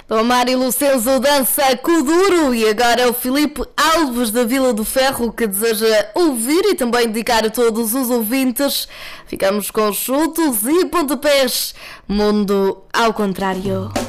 O Mário Lucenzo dança Kuduro e agora o Filipe Alves da Vila do Ferro que deseja ouvir e também dedicar a todos os ouvintes. Ficamos com chutos e pontapés, mundo ao contrário.